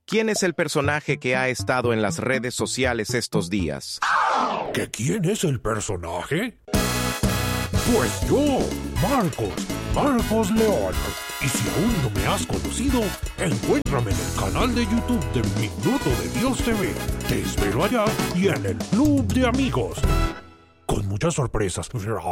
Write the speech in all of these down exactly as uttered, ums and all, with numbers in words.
¿quién es el personaje que ha estado en las redes sociales estos días? ¿Que quién es el personaje? Pues yo, Marcos, Marcos León. Y si aún no me has conocido, encuéntrame en el canal de YouTube de Minuto de Dios T V. Te espero allá y en el Club de Amigos. Con muchas sorpresas.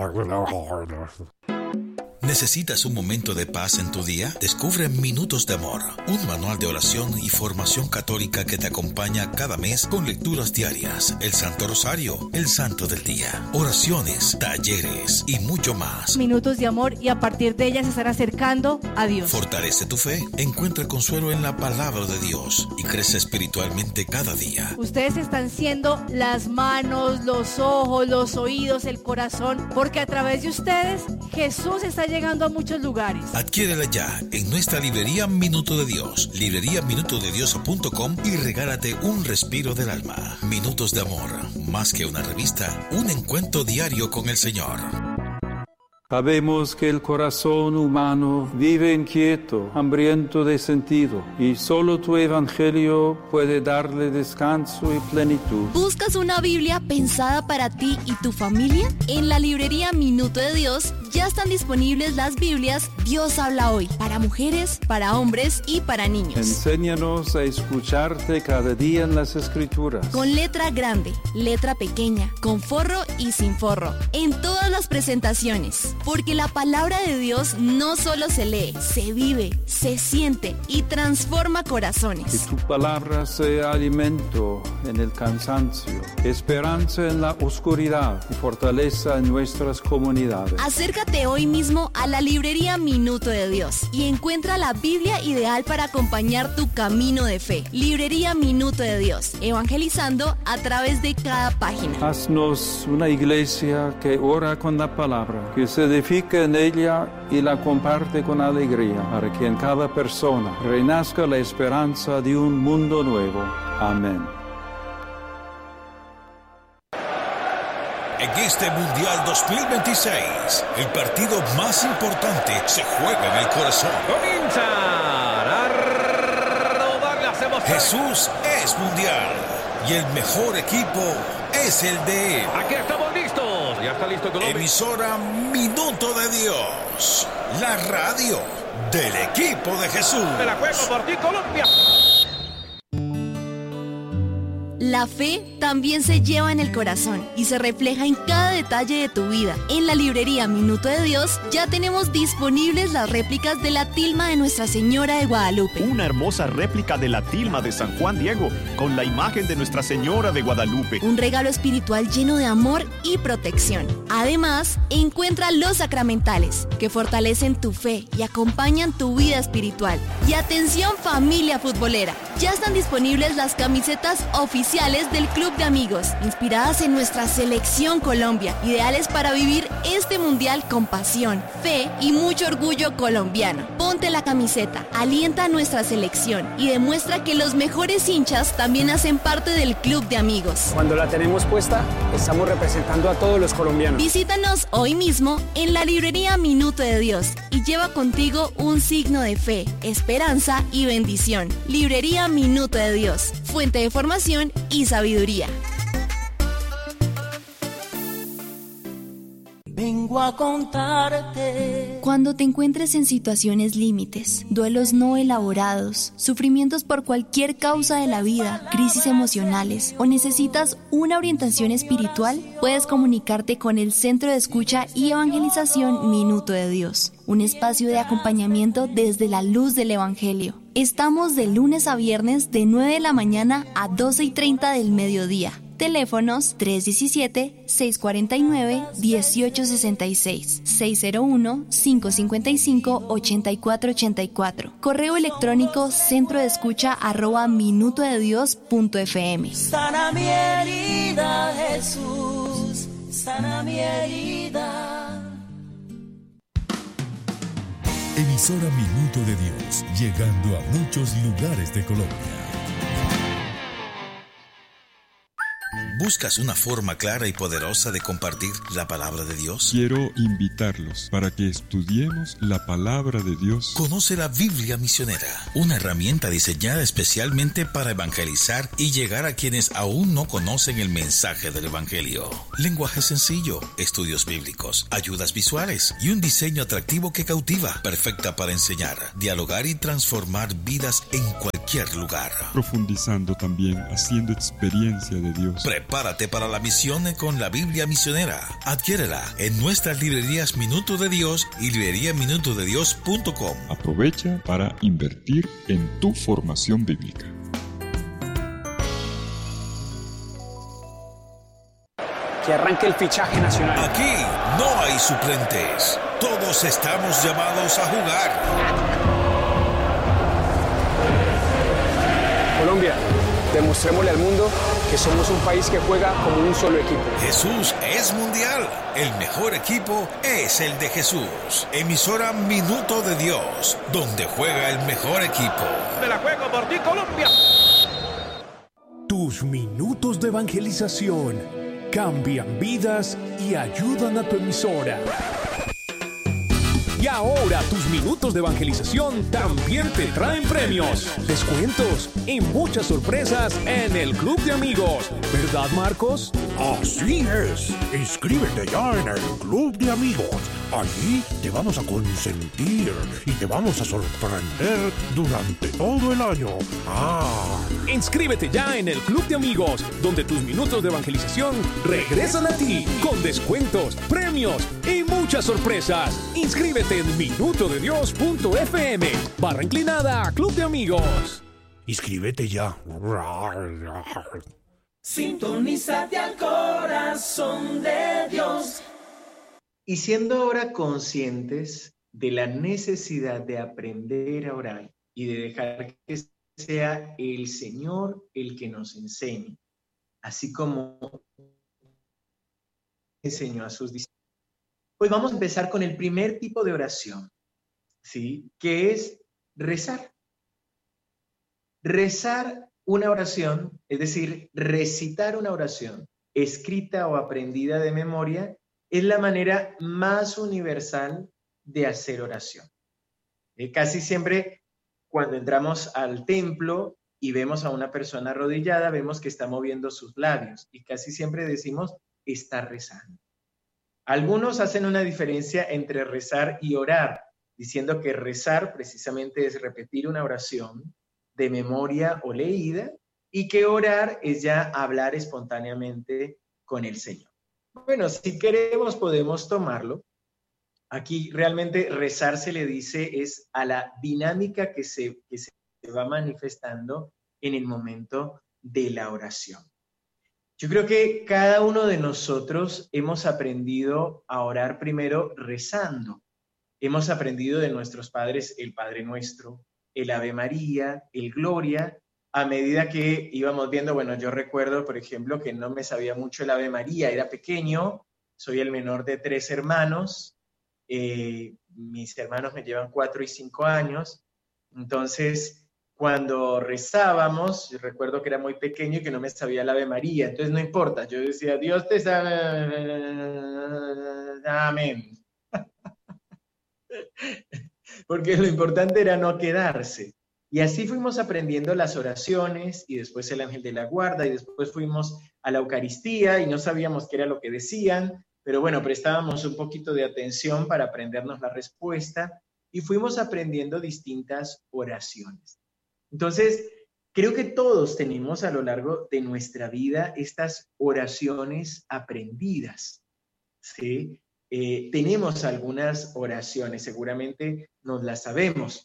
¿Necesitas un momento de paz en tu día? Descubre Minutos de Amor, un manual de oración y formación católica que te acompaña cada mes con lecturas diarias, el Santo Rosario, el Santo del Día, oraciones, talleres y mucho más. Minutos de amor, y a partir de ellas se estará acercando a Dios. Fortalece tu fe, encuentra consuelo en la palabra de Dios y crece espiritualmente cada día. Ustedes están siendo las manos, los ojos, los oídos, el corazón, porque a través de ustedes Jesús está llegando a muchos lugares. Adquiérela ya en nuestra librería Minuto de Dios, librería minuto de dios punto com, y regálate un respiro del alma. Minutos de Amor, más que una revista, un encuentro diario con el Señor. Sabemos que el corazón humano vive inquieto, hambriento de sentido, y solo tu evangelio puede darle descanso y plenitud. ¿Buscas una Biblia pensada para ti y tu familia? En la librería Minuto de Dios ya están disponibles las Biblias Dios habla hoy, para mujeres, para hombres y para niños. Enséñanos a escucharte cada día en las Escrituras. Con letra grande, letra pequeña, con forro y sin forro, en todas las presentaciones. Porque la palabra de Dios no solo se lee, se vive, se siente y transforma corazones. Que tu palabra sea alimento en el cansancio, esperanza en la oscuridad y fortaleza en nuestras comunidades. Acércate hoy mismo a la librería Minuto de Dios y encuentra la Biblia ideal para acompañar tu camino de fe. Librería Minuto de Dios, evangelizando a través de cada página. Haznos una iglesia que ora con la palabra, que se edifica en ella y la comparte con alegría, para que en cada persona renazca la esperanza de un mundo nuevo. Amén. En este Mundial dos mil veintiséis, el partido más importante se juega en el corazón. Comienzan a rodar las emociones. Jesús es mundial y el mejor equipo es el de él. Aquí estamos listos. Ya está listo Colombia. Emisora Minuto de Dios, la radio del equipo de Jesús. Me la juego por ti, Colombia. La fe también se lleva en el corazón y se refleja en cada detalle de tu vida. En la librería Minuto de Dios ya tenemos disponibles las réplicas de la tilma de Nuestra Señora de Guadalupe. Una hermosa réplica de la tilma de San Juan Diego con la imagen de Nuestra Señora de Guadalupe. Un regalo espiritual lleno de amor y protección. Además, encuentra los sacramentales que fortalecen tu fe y acompañan tu vida espiritual. Y atención, familia futbolera, ya están disponibles las camisetas oficiales del Club de Amigos, inspiradas en nuestra selección Colombia, ideales para vivir este mundial con pasión, fe y mucho orgullo colombiano. Ponte la camiseta, alienta a nuestra selección y demuestra que los mejores hinchas también hacen parte del Club de Amigos. Cuando la tenemos puesta, estamos representando a todos los colombianos. Visítanos hoy mismo en la librería Minuto de Dios y lleva contigo un signo de fe, esperanza y bendición. Librería Minuto de Dios, fuente de formación y sabiduría. Vengo a contarte. Cuando te encuentres en situaciones límites, duelos no elaborados, sufrimientos por cualquier causa de la vida, crisis emocionales o necesitas una orientación espiritual, puedes comunicarte con el Centro de Escucha y Evangelización Minuto de Dios, un espacio de acompañamiento desde la luz del Evangelio. Estamos de lunes a viernes de nueve de la mañana a doce y treinta del mediodía. Teléfonos tres uno siete, seis cuatro nueve, uno ocho seis seis, seis cero uno, cinco cinco cinco, ocho cuatro ocho cuatro. Correo electrónico centro de escucha arroba minuto de dios punto f m. Sana mi herida, Jesús, sana mi herida. Emisora Minuto de Dios, llegando a muchos lugares de Colombia. ¿Buscas una forma clara y poderosa de compartir la palabra de Dios? Quiero invitarlos para que estudiemos la palabra de Dios. Conoce la Biblia Misionera, una herramienta diseñada especialmente para evangelizar y llegar a quienes aún no conocen el mensaje del Evangelio. Lenguaje sencillo, estudios bíblicos, ayudas visuales y un diseño atractivo que cautiva, perfecta para enseñar, dialogar y transformar vidas en cualquier lugar. Profundizando también, haciendo experiencia de Dios. Prepárate para la misión con la Biblia Misionera. Adquiérela en nuestras librerías Minuto de Dios y librería minuto de dios punto com. Aprovecha para invertir en tu formación bíblica. Que arranque el fichaje nacional. Aquí no hay suplentes. Todos estamos llamados a jugar. Colombia, demostrémosle al mundo que somos un país que juega como un solo equipo. Jesús es mundial. El mejor equipo es el de Jesús. Emisora Minuto de Dios, donde juega el mejor equipo. Me la juego por ti, Colombia. Tus minutos de evangelización cambian vidas y ayudan a tu emisora. Y ahora tus minutos de evangelización también te traen premios, descuentos y muchas sorpresas en el Club de Amigos. ¿Verdad, Marcos? Así es. Inscríbete ya en el Club de Amigos. Allí te vamos a consentir y te vamos a sorprender durante todo el año. Ah. Inscríbete ya en el Club de Amigos, donde tus minutos de evangelización regresan a ti con descuentos, premios y muchas sorpresas. Inscríbete en minuto de dios punto f m barra inclinada Club de Amigos. Inscríbete ya. Sintonízate al corazón de Dios. Y siendo ahora conscientes de la necesidad de aprender a orar y de dejar que sea el Señor el que nos enseñe, así como enseñó a sus discípulos. Pues vamos a empezar con el primer tipo de oración, ¿sí? Que es rezar. Rezar una oración, es decir, recitar una oración escrita o aprendida de memoria, es la manera más universal de hacer oración. Eh, casi siempre cuando entramos al templo y vemos a una persona arrodillada, vemos que está moviendo sus labios y casi siempre decimos, está rezando. Algunos hacen una diferencia entre rezar y orar, diciendo que rezar precisamente es repetir una oración de memoria o leída y que orar es ya hablar espontáneamente con el Señor. Bueno, si queremos podemos tomarlo. Aquí realmente rezar se le dice es a la dinámica que se, que se va manifestando en el momento de la oración. Yo creo que cada uno de nosotros hemos aprendido a orar primero rezando. Hemos aprendido de nuestros padres el Padre Nuestro, el Ave María, el Gloria, a medida que íbamos viendo, bueno, yo recuerdo, por ejemplo, que no me sabía mucho el Ave María, era pequeño, soy el menor de tres hermanos, eh, mis hermanos me llevan cuatro y cinco años, entonces cuando rezábamos, yo recuerdo que era muy pequeño y que no me sabía el Ave María, entonces no importa, yo decía, Dios te sabe, amén. Porque lo importante era no quedarse. Y así fuimos aprendiendo las oraciones y después el ángel de la guarda y después fuimos a la Eucaristía y no sabíamos qué era lo que decían, pero bueno, prestábamos un poquito de atención para aprendernos la respuesta y fuimos aprendiendo distintas oraciones. Entonces, creo que todos tenemos a lo largo de nuestra vida estas oraciones aprendidas, ¿sí? Eh, tenemos algunas oraciones, seguramente nos las sabemos.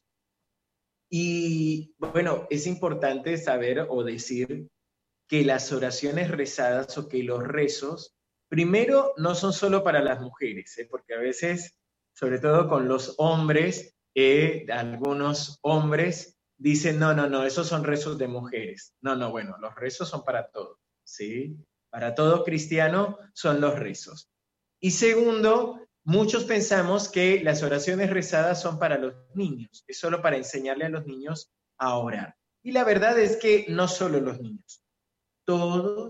Y bueno, es importante saber o decir que las oraciones rezadas o que los rezos, primero no son solo para las mujeres, ¿eh? Porque a veces, sobre todo con los hombres, eh, algunos hombres dicen, no, no, no, esos son rezos de mujeres. No, no, bueno, los rezos son para todos, ¿sí? Para todo cristiano son los rezos. Y segundo, muchos pensamos que las oraciones rezadas son para los niños, es solo para enseñarle a los niños a orar. Y la verdad es que no solo los niños, todos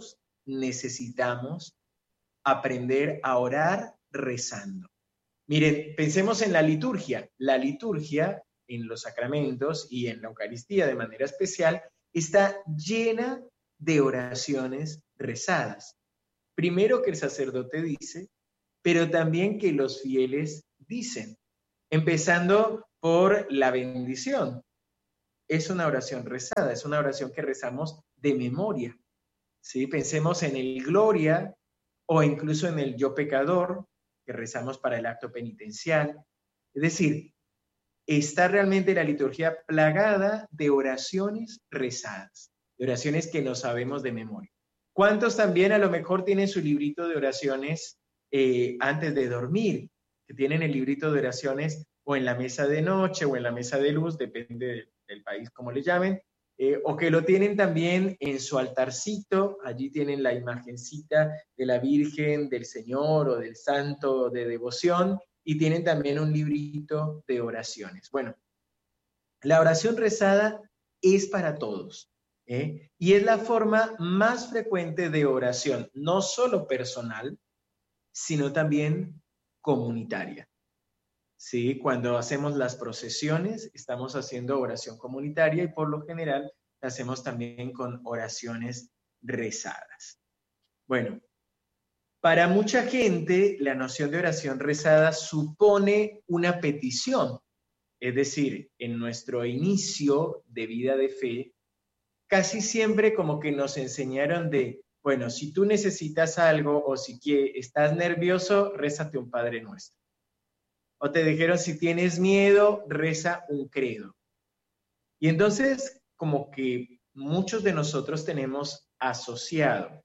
necesitamos aprender a orar rezando. Miren, pensemos en la liturgia. La liturgia en los sacramentos y en la Eucaristía de manera especial está llena de oraciones rezadas. Primero que el sacerdote dice, pero también que los fieles dicen, empezando por la bendición. Es una oración rezada, es una oración que rezamos de memoria. ¿Sí? Pensemos en el Gloria o incluso en el Yo Pecador, que rezamos para el acto penitencial. Es decir, está realmente la liturgia plagada de oraciones rezadas, de oraciones que no sabemos de memoria. ¿Cuántos también a lo mejor tienen su librito de oraciones eh, antes de dormir? Que tienen el librito de oraciones o en la mesa de noche o en la mesa de luz, depende del, del país como le llamen, eh, o que lo tienen también en su altarcito, allí tienen la imagencita de la Virgen, del Señor o del Santo de devoción, y tienen también un librito de oraciones. Bueno, la oración rezada es para todos, ¿eh? Y es la forma más frecuente de oración, no solo personal, sino también comunitaria. Sí, cuando hacemos las procesiones, estamos haciendo oración comunitaria y por lo general la hacemos también con oraciones rezadas. Bueno, para mucha gente la noción de oración rezada supone una petición. Es decir, en nuestro inicio de vida de fe, casi siempre como que nos enseñaron de, bueno, si tú necesitas algo o si estás nervioso, rézate un Padre Nuestro. O te dijeron, si tienes miedo, reza un credo. Y entonces, como que muchos de nosotros tenemos asociado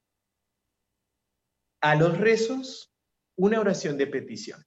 a los rezos una oración de petición.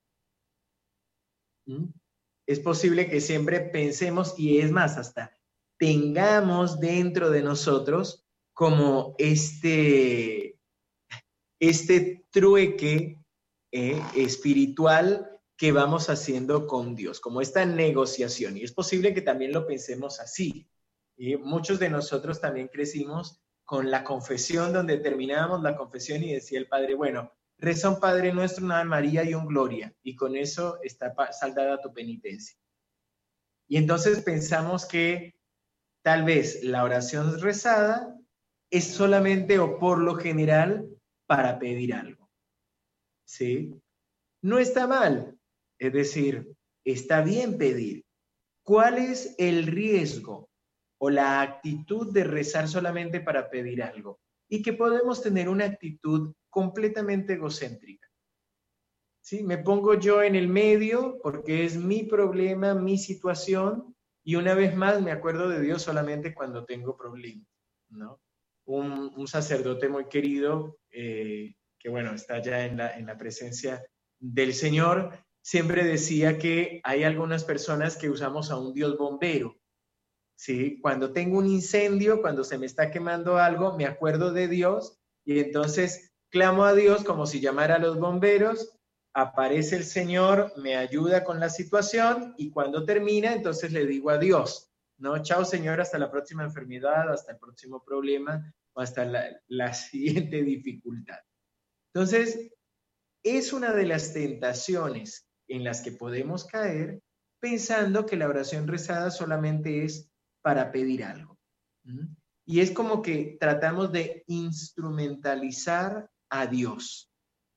¿Mm? Es posible que siempre pensemos, y es más, hasta tengamos dentro de nosotros como este, este trueque eh, espiritual que vamos haciendo con Dios, como esta negociación. Y es posible que también lo pensemos así. Y muchos de nosotros también crecimos con la confesión, donde terminábamos la confesión y decía el Padre, bueno, reza un Padre Nuestro, una Ave María y un Gloria, y con eso está saldada tu penitencia. Y entonces pensamos que tal vez la oración rezada es solamente o por lo general para pedir algo. ¿Sí? No está mal. Es decir, está bien pedir. ¿Cuál es el riesgo o la actitud de rezar solamente para pedir algo? Y que podemos tener una actitud completamente egocéntrica. ¿Sí? Me pongo yo en el medio porque es mi problema, mi situación, y una vez más me acuerdo de Dios solamente cuando tengo problemas, ¿no? Un, un sacerdote muy querido, eh, que bueno, está ya en la, en la presencia del Señor, siempre decía que hay algunas personas que usamos a un Dios bombero, ¿sí? Cuando tengo un incendio, cuando se me está quemando algo, me acuerdo de Dios y entonces clamo a Dios como si llamara a los bomberos, aparece el Señor, me ayuda con la situación y cuando termina, entonces le digo a Dios, ¿no? Chao, Señor, hasta la próxima enfermedad, hasta el próximo problema o hasta la, la siguiente dificultad. Entonces, es una de las tentaciones en las que podemos caer pensando que la oración rezada solamente es para pedir algo. ¿Mm? Y es como que tratamos de instrumentalizar a Dios.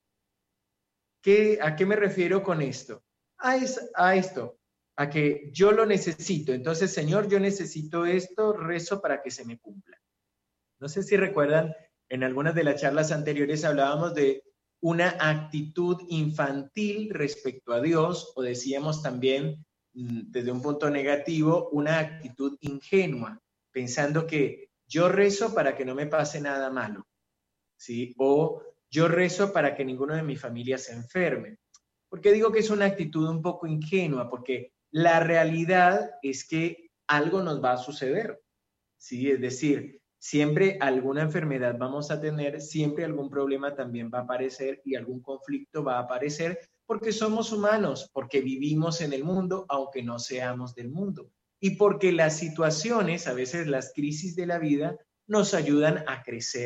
¿Qué, ¿A qué me refiero con esto? A, es, a esto, a que yo lo necesito. Entonces, Señor, yo necesito esto, rezo para que se me cumpla. No sé si recuerdan, en algunas de las charlas anteriores hablábamos de una actitud infantil respecto a Dios, o decíamos también, desde un punto negativo, una actitud ingenua, pensando que yo rezo para que no me pase nada malo, ¿sí? O yo rezo para que ninguno de mi familia se enferme. ¿Por qué digo que es una actitud un poco ingenua? Porque la realidad es que algo nos va a suceder, ¿sí? Es decir, siempre alguna enfermedad vamos a tener, siempre algún problema también va a aparecer y algún conflicto va a aparecer porque somos humanos, porque vivimos en el mundo aunque no seamos del mundo y porque las situaciones, a veces las crisis de la vida, nos ayudan a crecer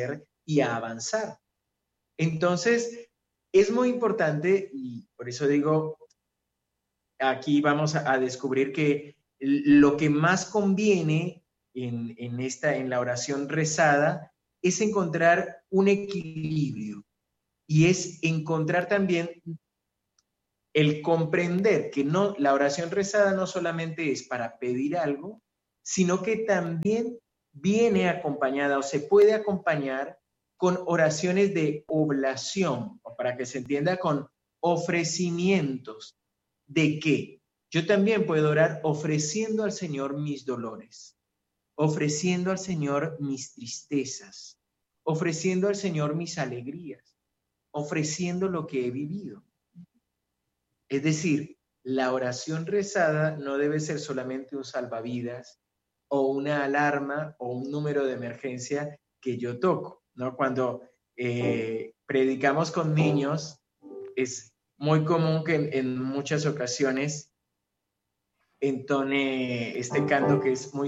y a avanzar. Entonces, es muy importante, y por eso digo, aquí vamos a, a descubrir que lo que más conviene en, en, esta, en la oración rezada es encontrar un equilibrio, y es encontrar también el comprender que no, la oración rezada no solamente es para pedir algo, sino que también viene acompañada o se puede acompañar con oraciones de oblación, o para que se entienda, con ofrecimientos. ¿De qué? Yo también puedo orar ofreciendo al Señor mis dolores, ofreciendo al Señor mis tristezas, ofreciendo al Señor mis alegrías, ofreciendo lo que he vivido. Es decir, la oración rezada no debe ser solamente un salvavidas o una alarma o un número de emergencia que yo toco, ¿no? Cuando eh, predicamos con niños, es muy común que en, en muchas ocasiones entone este canto que es muy